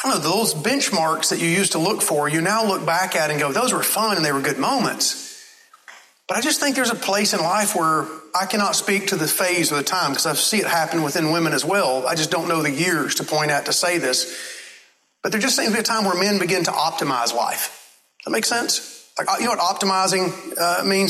don't know, those benchmarks that you used to look for, you now look back at and go, those were fun and they were good moments. But I just think there's a place in life where I cannot speak to the phase or the time, because I see it happen within women as well. I just don't know the years to point at to say this. But there just seems to be a time where men begin to optimize life. Does that make sense? Like, you know what optimizing means?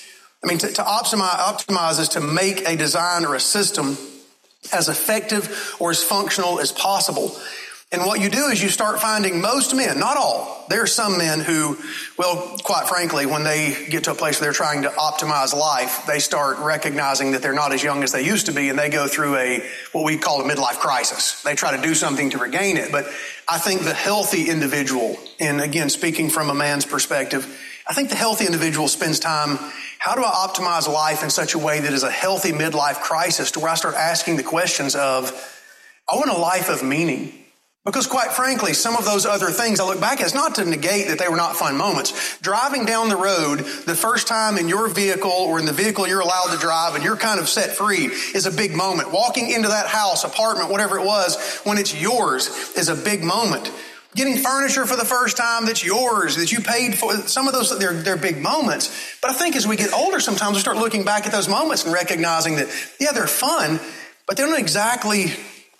To optimize is to make a design or a system as effective or as functional as possible. And what you do is you start finding most men, not all, there are some men who, well, quite frankly, when they get to a place where they're trying to optimize life, they start recognizing that they're not as young as they used to be, and they go through what we call a midlife crisis. They try to do something to regain it. But I think the healthy individual, and again, speaking from a man's perspective, I think the healthy individual spends time, how do I optimize life in such a way that is a healthy midlife crisis, to where I start asking the questions of, I want a life of meaning. Because quite frankly, some of those other things I look back at, it's not to negate that they were not fun moments. Driving down the road the first time in your vehicle, or in the vehicle you're allowed to drive and you're kind of set free, is a big moment. Walking into that house, apartment, whatever it was, when it's yours, is a big moment. Getting furniture for the first time that's yours, that you paid for, some of those, they're big moments. But I think as we get older, sometimes we start looking back at those moments and recognizing that, yeah, they're fun, but they don't exactly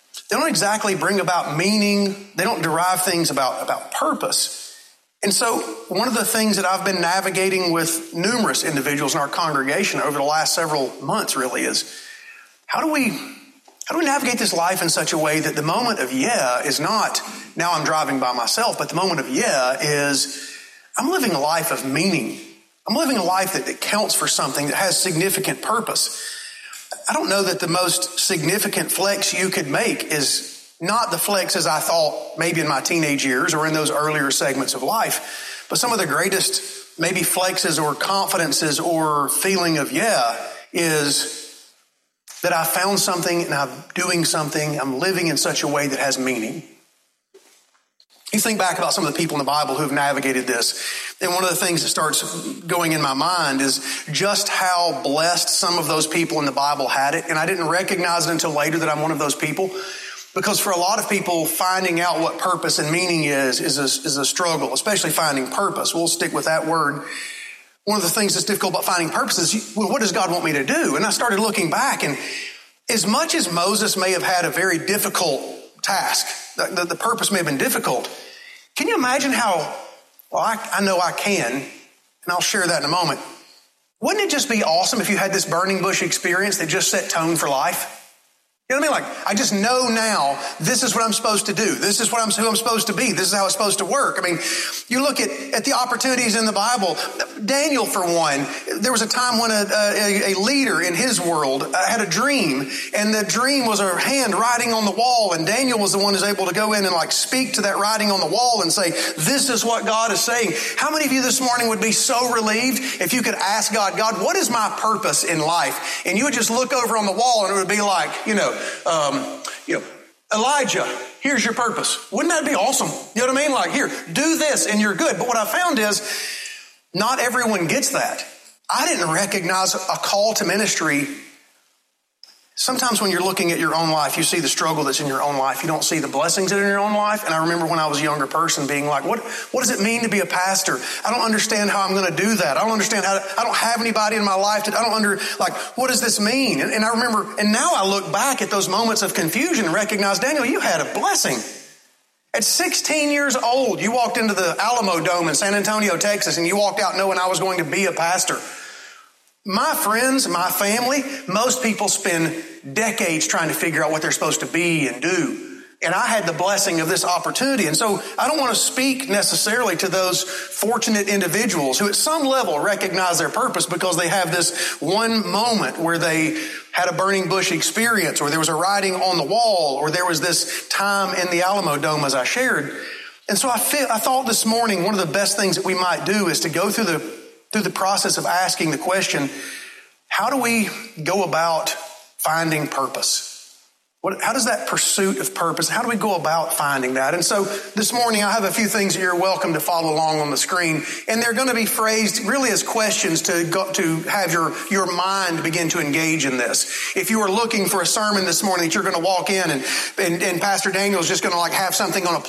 bring about meaning. They don't derive things about purpose. And so one of the things that I've been navigating with numerous individuals in our congregation over the last several months really is, how do we navigate this life in such a way that the moment of yeah is not, now I'm driving by myself, but the moment of yeah is, I'm living a life of meaning. I'm living a life that counts for something, that has significant purpose. I don't know that the most significant flex you could make is not the flexes I thought maybe in my teenage years or in those earlier segments of life, but some of the greatest maybe flexes or confidences or feeling of yeah is that I found something and I'm doing something, I'm living in such a way that has meaning. You think back about some of the people in the Bible who have navigated this, and one of the things that starts going in my mind is just how blessed some of those people in the Bible had it. And I didn't recognize it until later that I'm one of those people, because for a lot of people, finding out what purpose and meaning is a struggle, especially finding purpose. We'll stick with that word. One of the things that's difficult about finding purpose is, well, what does God want me to do? And I started looking back, and as much as Moses may have had a very difficult task, the purpose may have been difficult, can you imagine how, well, I know I can, and I'll share that in a moment. Wouldn't it just be awesome if you had this burning bush experience that just set tone for life? You know what I mean? Like, I just know now this is what I'm supposed to do. This is who I'm supposed to be. This is how it's supposed to work. I mean, you look at the opportunities in the Bible. Daniel, for one, there was a time when a leader in his world had a dream, and the dream was a hand writing on the wall, and Daniel was the one who's able to go in and like speak to that writing on the wall and say, this is what God is saying. How many of you this morning would be so relieved if you could ask God, what is my purpose in life? And you would just look over on the wall and it would be like, Elijah, here's your purpose. Wouldn't that be awesome? You know what I mean? Like, here, do this and you're good. But what I found is not everyone gets that. I didn't recognize a call to ministry. Sometimes when you're looking at your own life, you see the struggle that's in your own life. You don't see the blessings that are in your own life. And I remember when I was a younger person being like, what does it mean to be a pastor? I don't understand how I'm going to do that. I don't understand I don't have anybody in my life what does this mean? And I remember, and now I look back at those moments of confusion and recognize, Daniel, you had a blessing. At 16 years old, you walked into the Alamo Dome in San Antonio, Texas, and you walked out knowing I was going to be a pastor. My friends, my family, most people spend decades trying to figure out what they're supposed to be and do. And I had the blessing of this opportunity. And so I don't want to speak necessarily to those fortunate individuals who at some level recognize their purpose because they have this one moment where they had a burning bush experience, or there was a writing on the wall, or there was this time in the Alamo Dome as I shared. And so I thought this morning one of the best things that we might do is to go through the process of asking the question, how do we go about finding purpose? How does that pursuit of purpose, how do we go about finding that? And so this morning I have a few things that you're welcome to follow along on the screen. And they're going to be phrased really as questions to have your mind begin to engage in this. If you are looking for a sermon this morning that you're going to walk in and Pastor Daniel is just going to have something on a